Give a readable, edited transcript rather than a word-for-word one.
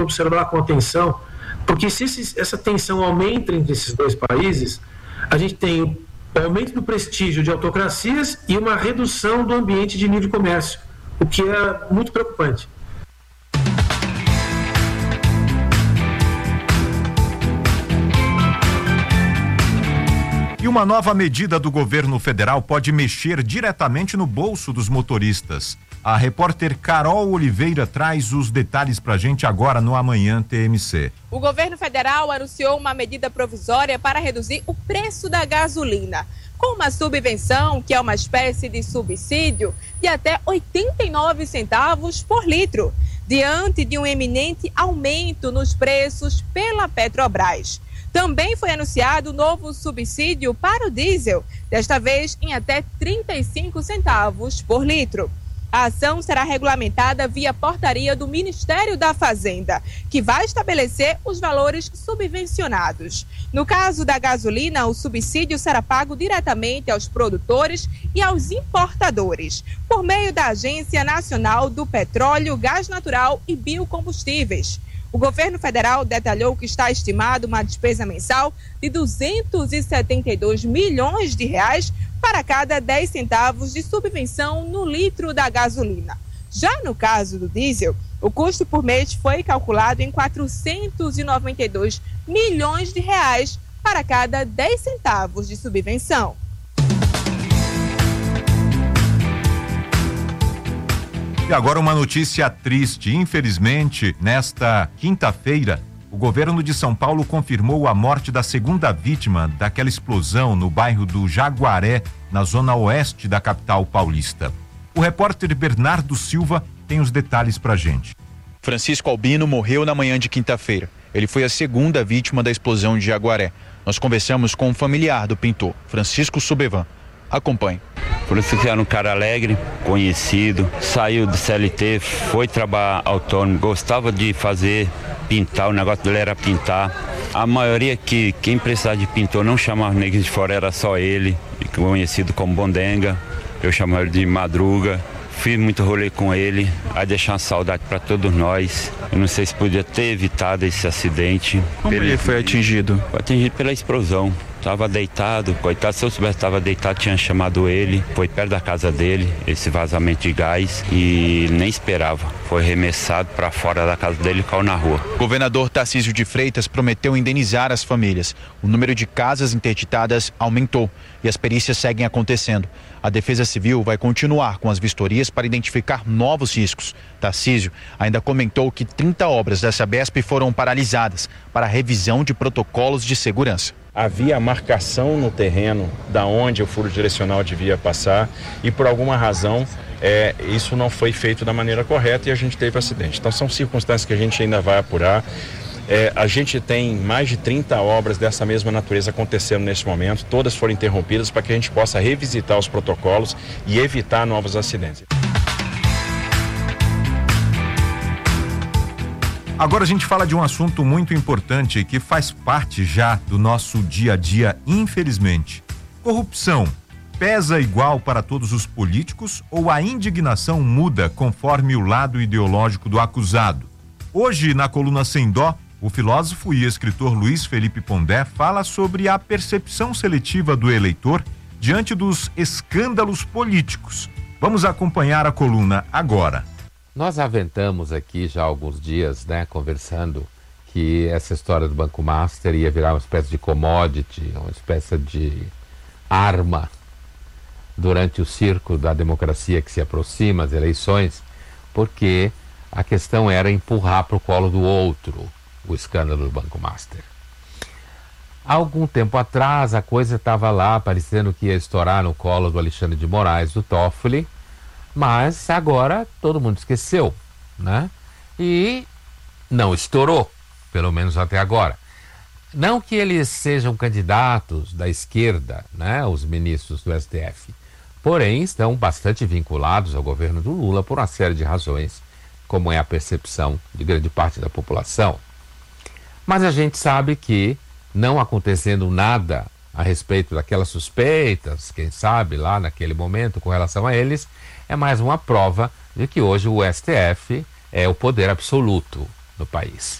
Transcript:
observar com atenção, porque se essa tensão aumenta entre esses dois países, a gente tem o aumento do prestígio de autocracias e uma redução do ambiente de livre comércio, o que é muito preocupante. E uma nova medida do governo federal pode mexer diretamente no bolso dos motoristas. A repórter Carol Oliveira traz os detalhes pra gente agora no Amanhã TMC. O governo federal anunciou uma medida provisória para reduzir o preço da gasolina, com uma subvenção, que é uma espécie de subsídio, de até 89 centavos por litro, diante de um eminente aumento nos preços pela Petrobras. Também foi anunciado um novo subsídio para o diesel, desta vez em até 35 centavos por litro. A ação será regulamentada via portaria do Ministério da Fazenda, que vai estabelecer os valores subvencionados. No caso da gasolina, o subsídio será pago diretamente aos produtores e aos importadores, por meio da Agência Nacional do Petróleo, Gás Natural e Biocombustíveis. O governo federal detalhou que está estimado uma despesa mensal de 272 milhões de reais para cada 10 centavos de subvenção no litro da gasolina. Já no caso do diesel, o custo por mês foi calculado em 492 milhões de reais para cada 10 centavos de subvenção. E agora uma notícia triste. Infelizmente, nesta quinta-feira, o governo de São Paulo confirmou a morte da segunda vítima daquela explosão no bairro do Jaguaré, na zona oeste da capital paulista. O repórter Bernardo Silva tem os detalhes pra gente. Francisco Albino morreu na manhã de quinta-feira. Ele foi a segunda vítima da explosão de Jaguaré. Nós conversamos com um familiar do pintor, Francisco Subevan. Acompanhe. Francisco era um cara alegre, conhecido, saiu do CLT, foi trabalhar autônomo, gostava de pintar, o negócio dele era pintar. A maioria que quem precisava de pintor não chamava ninguém de fora, era só ele, conhecido como Bondenga, eu chamava ele de Madruga. Fiz muito rolê com ele, a deixar uma saudade para todos nós. Eu não sei se podia ter evitado esse acidente. Como ele foi atingido? Foi atingido pela explosão. Estava deitado, coitado, se eu soubesse que estava deitado, tinha chamado ele, foi perto da casa dele, esse vazamento de gás, e nem esperava. Foi arremessado para fora da casa dele e caiu na rua. O governador Tarcísio de Freitas prometeu indenizar as famílias. O número de casas interditadas aumentou e as perícias seguem acontecendo. A Defesa Civil vai continuar com as vistorias para identificar novos riscos. Tarcísio ainda comentou que 30 obras da Sabesp foram paralisadas para revisão de protocolos de segurança. Havia a marcação no terreno da onde o furo direcional devia passar e por alguma razão isso não foi feito da maneira correta e a gente teve acidente. Então são circunstâncias que a gente ainda vai apurar. A gente tem mais de 30 obras dessa mesma natureza acontecendo nesse momento, todas foram interrompidas para que a gente possa revisitar os protocolos e evitar novos acidentes. Agora a gente fala de um assunto muito importante que faz parte já do nosso dia a dia, infelizmente. Corrupção pesa igual para todos os políticos ou a indignação muda conforme o lado ideológico do acusado? Hoje, na coluna Sem Dó, o filósofo e escritor Luiz Felipe Pondé fala sobre a percepção seletiva do eleitor diante dos escândalos políticos. Vamos acompanhar a coluna agora. Nós aventamos aqui já há alguns dias, conversando que essa história do Banco Master ia virar uma espécie de commodity, uma espécie de arma durante o circo da democracia que se aproxima, as eleições, porque a questão era empurrar para o colo do outro o escândalo do Banco Master. Há algum tempo atrás a coisa estava lá, parecendo que ia estourar no colo do Alexandre de Moraes, do Toffoli, mas agora todo mundo esqueceu, E não estourou, pelo menos até agora. Não que eles sejam candidatos da esquerda, os ministros do STF, porém estão bastante vinculados ao governo do Lula por uma série de razões, como é a percepção de grande parte da população. Mas a gente sabe que, não acontecendo nada a respeito daquelas suspeitas, quem sabe lá naquele momento com relação a eles, é mais uma prova de que hoje o STF é o poder absoluto, no país.